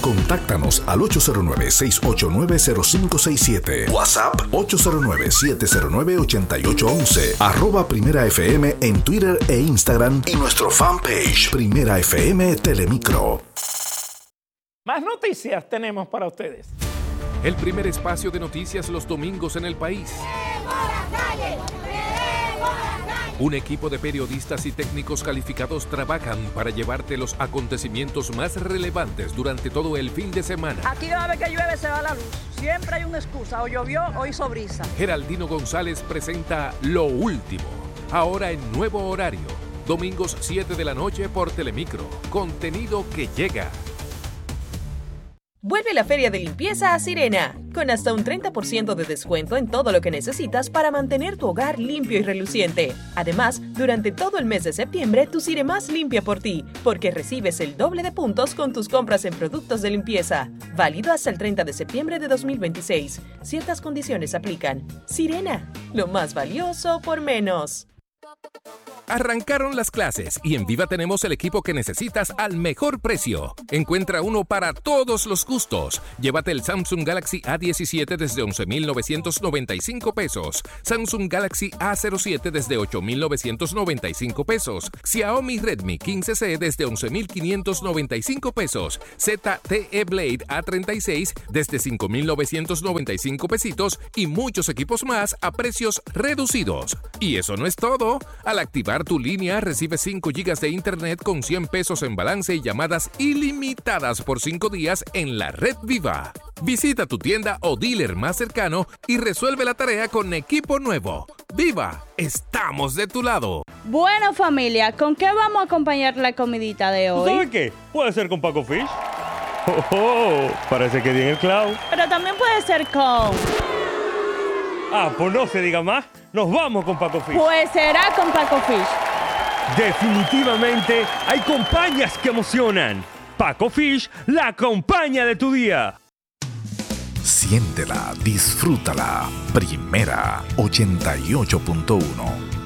Contáctanos al 809-689-0567. WhatsApp 809-709-8811. @Primera FM en Twitter e Instagram y nuestro fanpage Primera FM Telemicro. Más noticias tenemos para ustedes. El primer espacio de noticias los domingos en el país. Un equipo de periodistas y técnicos calificados trabajan para llevarte los acontecimientos más relevantes durante todo el fin de semana. Aquí cada vez que llueve se va la luz. Siempre hay una excusa. O llovió o hizo brisa. Geraldino González presenta Lo Último. Ahora en nuevo horario. Domingos 7 de la noche por Telemicro. Contenido que llega. Vuelve la Feria de Limpieza a Sirena, con hasta un 30% de descuento en todo lo que necesitas para mantener tu hogar limpio y reluciente. Además, durante todo el mes de septiembre, tu Siremás limpia por ti, porque recibes el doble de puntos con tus compras en productos de limpieza. Válido hasta el 30 de septiembre de 2026. Ciertas condiciones aplican. Sirena, lo más valioso por menos. Arrancaron las clases y en Viva tenemos el equipo que necesitas al mejor precio. Encuentra uno para todos los gustos. Llévate el Samsung Galaxy A17 desde 11,995 pesos. Samsung Galaxy A07 desde 8,995 pesos. Xiaomi Redmi 15C desde 11,595 pesos. ZTE Blade A36 desde 5,995 pesitos y muchos equipos más a precios reducidos. Y eso no es todo. Al activar tu línea, recibes 5 GB de internet con 100 pesos en balance y llamadas ilimitadas por 5 días en la red Viva. Visita tu tienda o dealer más cercano y resuelve la tarea con equipo nuevo. ¡Viva! ¡Estamos de tu lado! Bueno, familia, ¿con qué vamos a acompañar la comidita de hoy? ¿Sabes qué? Puede ser con Paco Fish. Parece que di en el clavo. Pero también puede ser con... Pues no se diga más. Nos vamos con Paco Fish. Pues será con Paco Fish. Definitivamente hay compañías que emocionan. Paco Fish, la compañía de tu día. Siéntela, disfrútala. Primera 88.1.